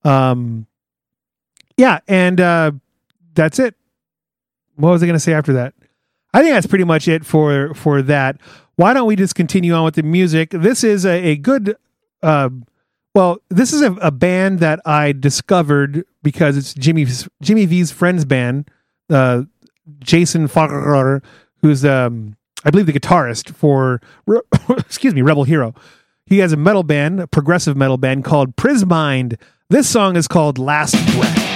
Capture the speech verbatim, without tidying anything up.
Um, yeah, and uh, that's it. What was I going to say after that? I think that's pretty much it for for that. Why don't we just continue on with the music? This is a, a good, uh, well, this is a, a band that I discovered because it's Jimmy Jimmy V's friend's band, uh, Jason Farrar, who's um, I believe the guitarist for excuse me Rebel Hero. He has a metal band, a progressive metal band called Prismind. This song is called Last Breath.